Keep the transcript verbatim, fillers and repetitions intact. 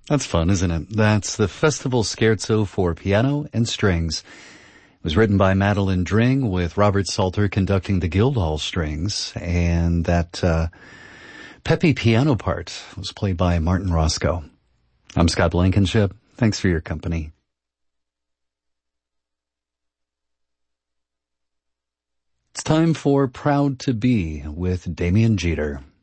That's fun, isn't it? That's the Festival Scherzo for piano and strings. It was written by Madeline Dring with Robert Salter conducting the Guildhall strings, and that uh, peppy piano part was played by Martin Roscoe. I'm Scott Blankenship. Thanks for your company. It's time for Proud to Be with Damian Jeter.